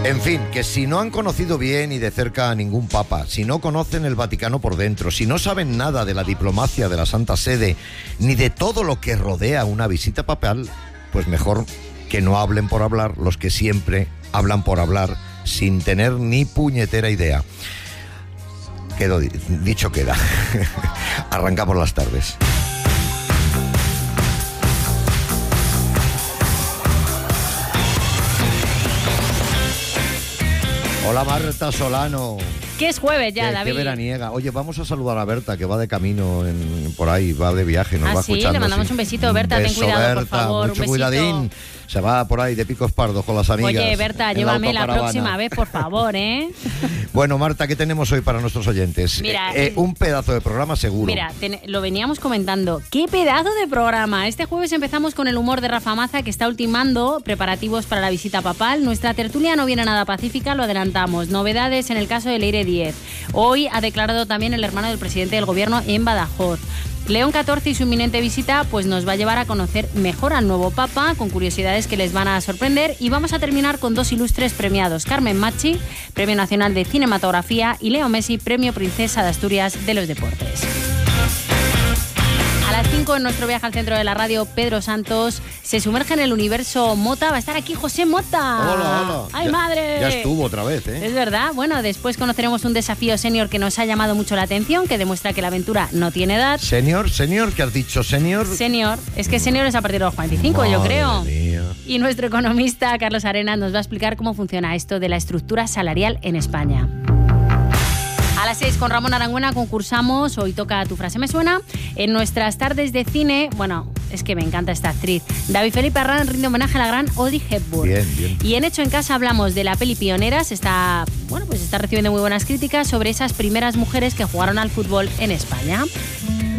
En fin, que si no han conocido bien y de cerca a ningún papa, si no conocen el Vaticano por dentro, si no saben nada de la diplomacia de la Santa Sede, ni de todo lo que rodea una visita papal, pues mejor que no hablen por hablar los que siempre hablan por hablar, sin tener ni puñetera idea. Dicho queda. Arrancamos las tardes. Hola Marta Solano. Que es jueves ya, David. Qué veraniega. Oye, vamos a saludar a Berta, que va de camino por ahí, va de viaje, nos va escuchando. Sí, le mandamos un besito. Berta, ten cuidado, Berta, por favor. Mucho cuidadín. Se va por ahí de picos pardos con las amigas. Oye, Berta, llévame la próxima vez, por favor, ¿eh? Bueno, Marta, ¿qué tenemos hoy para nuestros oyentes? Mira, un pedazo de programa seguro. Mira, lo veníamos comentando. ¡Qué pedazo de programa! Este jueves empezamos con el humor de Rafa Maza, que está ultimando preparativos para la visita papal. Nuestra tertulia no viene nada pacífica, lo adelantamos. Novedades en el caso de Leire Díez. Hoy ha declarado también el hermano del presidente del gobierno en Badajoz. León XIV y su inminente visita pues nos va a llevar a conocer mejor al nuevo Papa, con curiosidades que les van a sorprender, y vamos a terminar con dos ilustres premiados: Carmen Machi, Premio Nacional de Cinematografía, y Leo Messi, Premio Princesa de Asturias de los Deportes. A las 5, en nuestro viaje al centro de la radio, Pedro Santos se sumerge en el universo Mota. Va a estar aquí José Mota. Hola. ¡Ay, madre! Ya estuvo otra vez, ¿eh? Es verdad. Bueno, después conoceremos un desafío senior que nos ha llamado mucho la atención, que demuestra que la aventura no tiene edad. ¿Senior? ¿Qué has dicho? ¿Senior? Senior. Es que senior es a partir de los 45, Madre yo creo. Mía. Y nuestro economista, Carlos Arenas, nos va a explicar cómo funciona esto de la estructura salarial en España. A las 6 con Ramón Arangüena concursamos, hoy toca Tu frase me suena. En nuestras tardes de cine, bueno, es que me encanta esta actriz, David Felipe Arran rinde homenaje a la gran Audrey Hepburn. Bien. Y en Hecho en Casa hablamos de la peli Pioneras. Está recibiendo muy buenas críticas sobre esas primeras mujeres que jugaron al fútbol en España.